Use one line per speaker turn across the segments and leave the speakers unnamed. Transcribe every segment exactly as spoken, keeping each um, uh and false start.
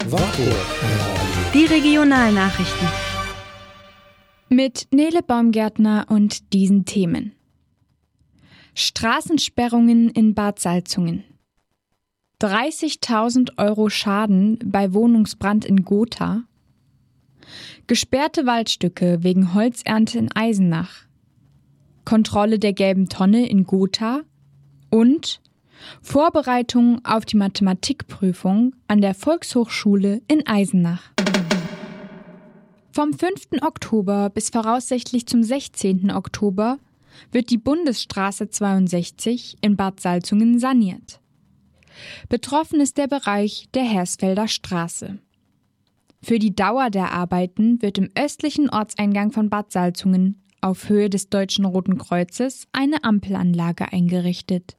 Die Regionalnachrichten. Mit Nele Baumgärtner und diesen Themen. Straßensperrungen in Bad Salzungen. dreißigtausend Euro Schaden bei Wohnungsbrand in Gotha. Gesperrte Waldstücke wegen Holzernte in Eisenach. Kontrolle der gelben Tonne in Gotha. Und Vorbereitungen auf die Mathematikprüfung an der Volkshochschule in Eisenach. Vom fünften Oktober bis voraussichtlich zum sechzehnten Oktober wird die Bundesstraße zweiundsechzig in Bad Salzungen saniert. Betroffen ist der Bereich der Hersfelder Straße. Für die Dauer der Arbeiten wird im östlichen Ortseingang von Bad Salzungen auf Höhe des Deutschen Roten Kreuzes eine Ampelanlage eingerichtet.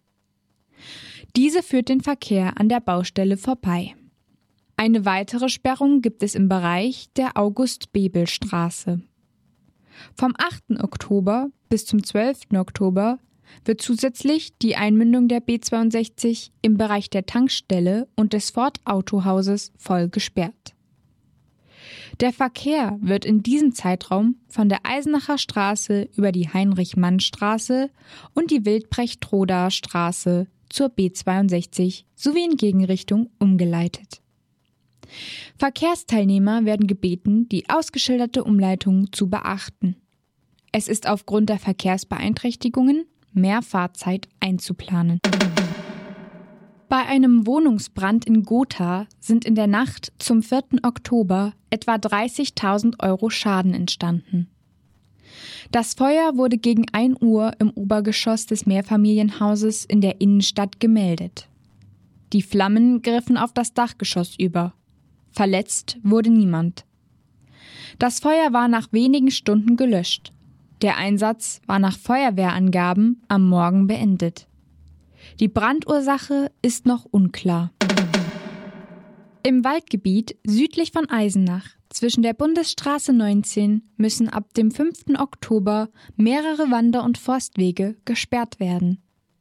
Diese führt den Verkehr an der Baustelle vorbei. Eine weitere Sperrung gibt es im Bereich der August-Bebel-Straße. Vom achten Oktober bis zum zwölften Oktober wird zusätzlich die Einmündung der B zweiundsechzig im Bereich der Tankstelle und des Ford-Autohauses voll gesperrt. Der Verkehr wird in diesem Zeitraum von der Eisenacher Straße über die Heinrich-Mann-Straße und die Wildbrecht-Trodaer Straße zur B zweiundsechzig sowie in Gegenrichtung umgeleitet. Verkehrsteilnehmer werden gebeten, die ausgeschilderte Umleitung zu beachten. Es ist aufgrund der Verkehrsbeeinträchtigungen mehr Fahrzeit einzuplanen. Bei einem Wohnungsbrand in Gotha sind in der Nacht zum vierten Oktober etwa dreißigtausend Euro Schaden entstanden. Das Feuer wurde gegen ein Uhr im Obergeschoss des Mehrfamilienhauses in der Innenstadt gemeldet. Die Flammen griffen auf das Dachgeschoss über. Verletzt wurde niemand. Das Feuer war nach wenigen Stunden gelöscht. Der Einsatz war nach Feuerwehrangaben am Morgen beendet. Die Brandursache ist noch unklar. Im Waldgebiet südlich von Eisenach zwischen der Bundesstraße neunzehn müssen ab dem fünften Oktober mehrere Wander- und Forstwege gesperrt werden.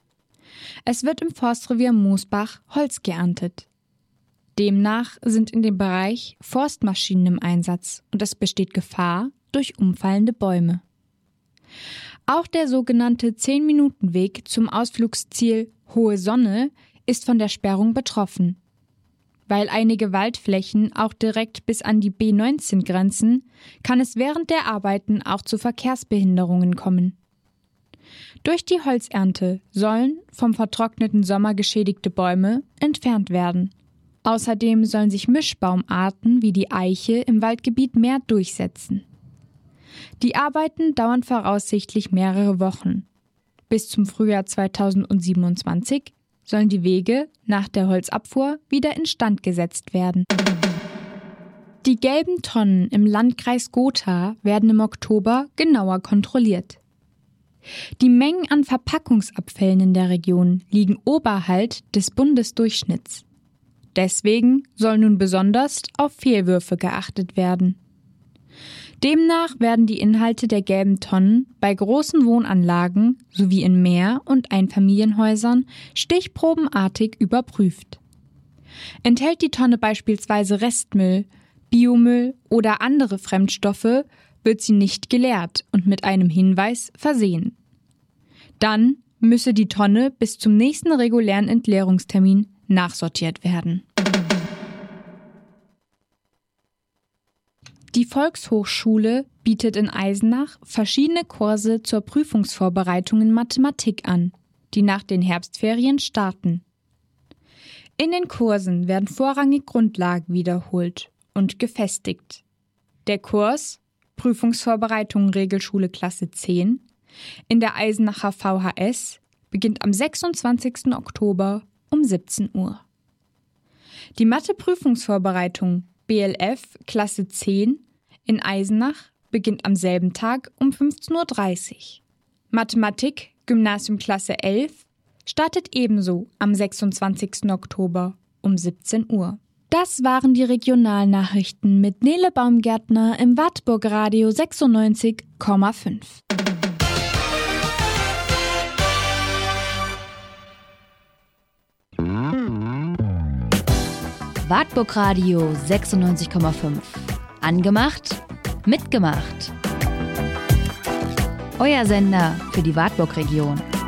Es wird im Forstrevier Moosbach Holz geerntet. Demnach sind in dem Bereich Forstmaschinen im Einsatz und es besteht Gefahr durch umfallende Bäume. Auch der sogenannte zehn-Minuten-Weg zum Ausflugsziel Hohe Sonne ist von der Sperrung betroffen. Weil einige Waldflächen auch direkt bis an die B neunzehn grenzen, kann es während der Arbeiten auch zu Verkehrsbehinderungen kommen. Durch die Holzernte sollen vom vertrockneten Sommer geschädigte Bäume entfernt werden. Außerdem sollen sich Mischbaumarten wie die Eiche im Waldgebiet mehr durchsetzen. Die Arbeiten dauern voraussichtlich mehrere Wochen. Bis zum Frühjahr zweitausendsiebenundzwanzig sollen die Wege nach der Holzabfuhr wieder instand gesetzt werden. Die gelben Tonnen im Landkreis Gotha werden im Oktober genauer kontrolliert. Die Mengen an Verpackungsabfällen in der Region liegen oberhalb des Bundesdurchschnitts. Deswegen soll nun besonders auf Fehlwürfe geachtet werden. Demnach werden die Inhalte der gelben Tonnen bei großen Wohnanlagen sowie in Mehr- und Einfamilienhäusern stichprobenartig überprüft. Enthält die Tonne beispielsweise Restmüll, Biomüll oder andere Fremdstoffe, wird sie nicht geleert und mit einem Hinweis versehen. Dann müsse die Tonne bis zum nächsten regulären Entleerungstermin nachsortiert werden. Die Volkshochschule bietet in Eisenach verschiedene Kurse zur Prüfungsvorbereitung in Mathematik an, die nach den Herbstferien starten. In den Kursen werden vorrangig Grundlagen wiederholt und gefestigt. Der Kurs Prüfungsvorbereitung Regelschule Klasse zehn in der Eisenacher V H S beginnt am sechsundzwanzigsten Oktober um siebzehn Uhr. Die Mathe-Prüfungsvorbereitung B L F Klasse zehn in Eisenach beginnt am selben Tag um fünfzehn Uhr dreißig. Mathematik Gymnasium Klasse elf startet ebenso am sechsundzwanzigsten Oktober um siebzehn Uhr. Das waren die Regionalnachrichten mit Nele Baumgärtner im Wartburg Radio sechsundneunzig Komma fünf.
Wartburg Radio sechsundneunzig Komma fünf. Angemacht, mitgemacht. Euer Sender für die Wartburg-Region.